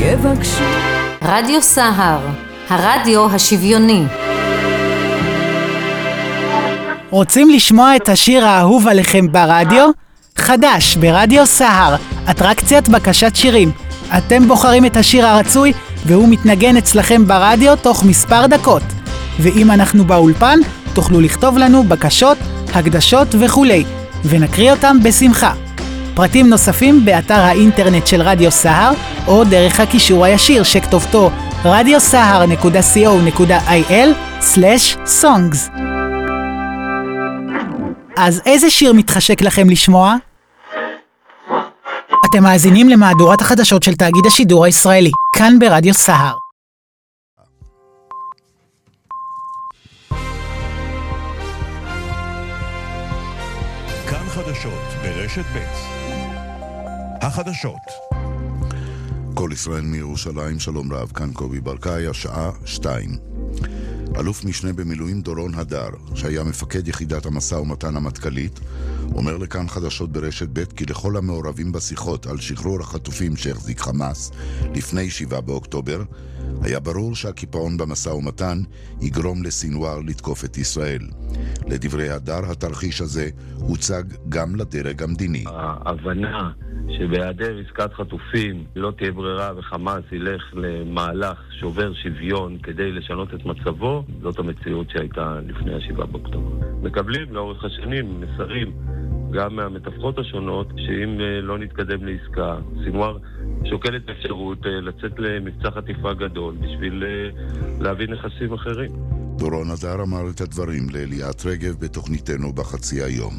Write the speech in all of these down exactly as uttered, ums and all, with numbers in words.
יבקשו. רדיו סהר, הרדיו השוויוני. רוצים לשמוע את השיר האהוב עליכם ברדיו? חדש ברדיו סהר, אטרקציית בקשת שירים. אתם בוחרים את השיר הרצוי והוא מתנגן אצלכם ברדיו תוך מספר דקות. ואם אנחנו באולפן, תוכלו לכתוב לנו בקשות, הקדשות וכולי, ונקריא אותם בשמחה. פרטים נוספים באתר האינטרנט של רדיו סהר, או דרך הקישור הישיר שכתובתו רדיו סהר נקודה סי או נקודה איי אל סלש סונגס. אז איזה שיר מתחשק לכם לשמוע? אתם מאזינים למהדורת החדשות של תאגיד השידור הישראלי, כאן ברדיו סהר. כאן חדשות ברשת ב'. החדשות. כל ישראל מירושלים, שלום רב, כאן קובי ברקאי, השעה שתיים. אלוף משנה במילואים דורון הדר, שהיה מפקד יחידת המשא ומתן המטכ"לית, אומר לכאן חדשות ברשת ב' כי לכל המעורבים בשיחות על שחרור החטופים שהחזיק חמאס לפני שבעה באוקטובר, היה ברור שהקיפאון במשא ומתן יגרום לסינואר לתקוף את ישראל. לדברי הדר, התרחיש הזה הוצג גם לדרג המדיני. ההבנה שבהיעדר עסקת חטופים לא תהיה ברירה וחמאס ילך למהלך שובר שוויון כדי לשנות את מצבו, זאת המציאות שהייתה לפני השבעה באוקטובר. מקבלים לאורך השנים מסרים גם מהמתווכות השונות שאם לא נתקדם לעסקה, סינואר שוקל את האפשרות לצאת למבצע חטיפה גדול בשביל להביא נכסים אחרים. דורון הדר אמר את הדברים לאליאת רגב בתוכניתנו בחצי היום.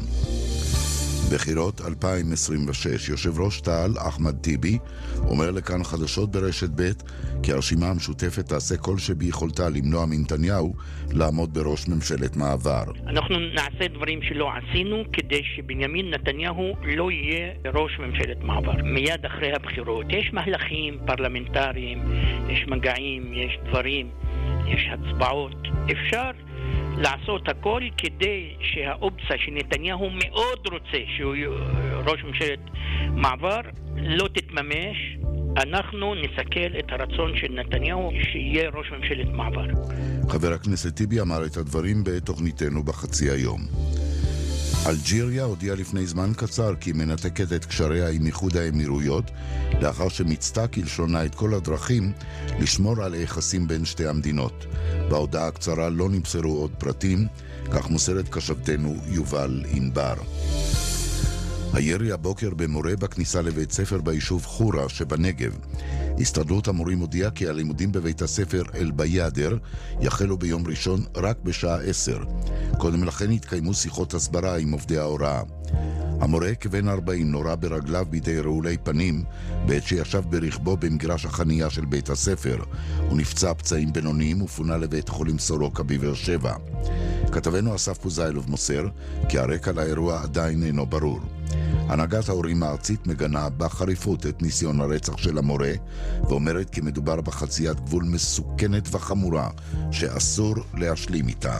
בחירות אלפיים עשרים ושש, יושב ראש תע"ל אחמד טיבי אומר לכאן חדשות ברשת ב' כי הרשימה המשותפת תעשה כל שביכולתה למנוע מנתניהו לעמוד בראש ממשלת מעבר. אנחנו נעשה דברים שלא עשינו כדי שבנימין נתניהו לא יהיה ראש ממשלת מעבר. מיד אחרי הבחירות יש מהלכים פרלמנטריים, יש מגעים, יש דברים, יש הצבעות. אפשר לעשות הכל כדי שהאופציה שנתניהו מאוד רוצה שהוא ראש ממשלת מעבר לא תתממש. אנחנו נסכל את הרצון של נתניהו שיהיה ראש ממשלת מעבר. חבר הכנסת טיבי אמר את הדברים בתוכניתנו בחצי היום. אלג'יריה הודיעה לפני זמן קצר כי מנתקת את קשריה עם איחוד האמירויות לאחר שמצתה כלשונה את כל הדרכים לשמור על היחסים בין שתי המדינות. בהודעה הקצרה לא נמסרו עוד פרטים, כך מוסרת כתבתנו יובל ענבר. הירי הבוקר במורה בכניסה לבית ספר ביישוב חורה שבנגב. הסתדרות המורים הודיעה כי הלימודים בבית הספר אל ביאדר יחלו ביום ראשון רק בשעה עשר. קודם לכן התקיימו שיחות הסברה עם עובדי ההוראה. המורה כבן ארבעים נורה ברגליו בידי רעולי פנים בעת שישב ברכבו במגרש החנייה של בית הספר. הוא נפצע פצעים בינוניים ופונה לבית חולים סורוקה בבאר שבע. כתבנו אסף פוזיילוב מוסר כי הרקע לאירוע עדיין אינו ברור. הנהגת ההורים הארצית מגנה בחריפות את ניסיון הרצח של המורה ואומרת כי מדובר בחציית גבול מסוכנת וחמורה שאסור להשלים איתה.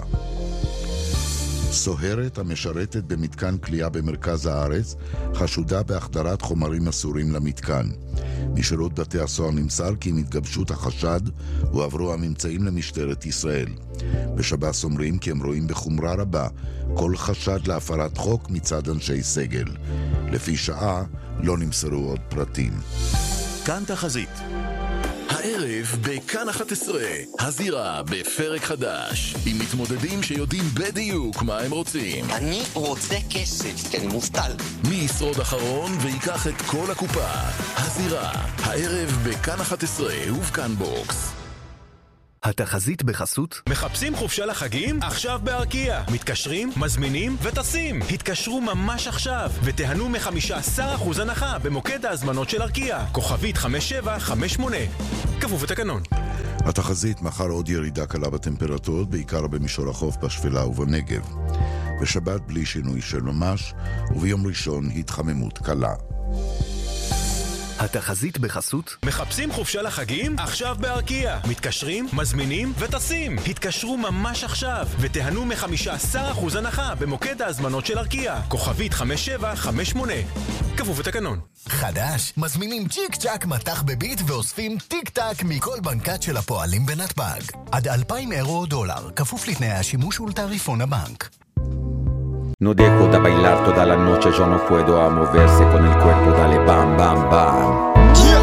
סוהרת המשרתת במתקן כליאה במרכז הארץ חשודה בהחדרת חומרים אסורים למתקן. משירות בתי הסוהר נמסר כי עם התגבשות החשד הועברו הממצאים למשטרת ישראל. בשב"ס אומרים כי הם רואים בחומרה רבה כל חשד להפרת חוק מצד אנשי סגל. לפי שעה לא נמסרו עוד פרטים. כאן תחזית. הערב בכאן אחת עשרה, הזירה בפרק חדש, עם מתמודדים שיודעים בדיוק מה הם רוצים. אני רוצה כסף, כי אני מובטל. מי ישרוד אחרון ויקח את כל הקופה. הזירה, הערב בכאן אחת עשרה ובכאן בוקס. התחזית בחסות? מחפשים חופשה לחגים? עכשיו בארקיע. מתקשרים, מזמינים וטסים. התקשרו ממש עכשיו ותיהנו מ-חמישה עשר אחוז הנחה במוקד ההזמנות של ארקיע. כוכבית חמש שבע חמש שמונה. כפוף לתקנון. התחזית מחר עוד ירידה קלה בטמפרטורות, בעיקר במישור החוף בשפלה ובנגב. בשבת בלי שינוי של ממש, וביום ראשון התחממות קלה. התחזית בחסות? מחפשים חופשה לחגים? עכשיו בארקיע. מתקשרים, מזמינים וטסים. התקשרו ממש עכשיו ותיהנו מ-חמישה עשר אחוז הנחה במוקד ההזמנות של ארקיע. כוכבית חמש שבע חמש שמונה. כפוף לתקנון. חדש, מזמינים צ'יק צ'ק מתח בביט ואוספים טיק טק מכל בנקת של הפועלים בנתב"ג. עד אלפיים אירו או דולר, כפוף לתנאי השימוש ולתעריפון הבנק. No dejo de bailar toda la noche, yo no puedo a moverse con el cuerpo, dale bam, bam, bam. Yeah.